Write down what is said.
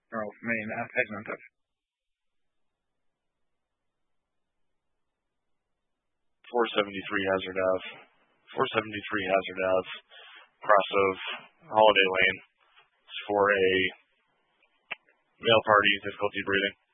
may segmentet. 473 Hazard Ave. 473 Hazard Ave. Cross of Holiday Lane. It's for a male party, difficulty breathing.